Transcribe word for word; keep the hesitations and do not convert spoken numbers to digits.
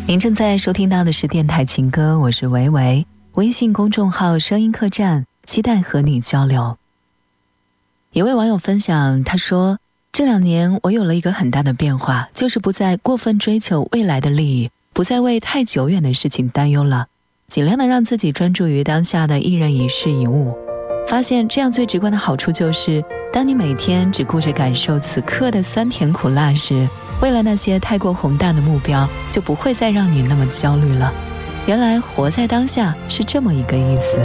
您正在收听到的是电台情歌，我是维维，微信公众号声音客栈，期待和你交流。一位网友分享，他说，这两年我有了一个很大的变化，就是不再过分追求未来的利益，不再为太久远的事情担忧了，尽量的让自己专注于当下的一人一事一物。发现这样最直观的好处就是，当你每天只顾着感受此刻的酸甜苦辣时，未来那些太过宏大的目标就不会再让你那么焦虑了。原来活在当下是这么一个意思。